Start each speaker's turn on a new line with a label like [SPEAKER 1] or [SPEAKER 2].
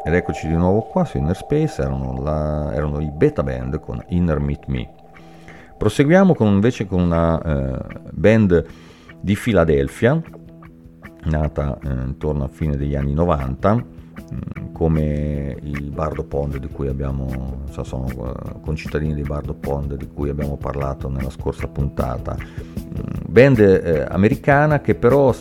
[SPEAKER 1] Ed eccoci di nuovo qua su Inner Space, erano i Beta Band con Inner Meet Me. Proseguiamo invece con una band di Filadelfia, nata intorno a fine degli anni 90, come i Bardo Pond di cui sono concittadini dei Bardo Pond di cui abbiamo parlato nella scorsa puntata. Band americana che però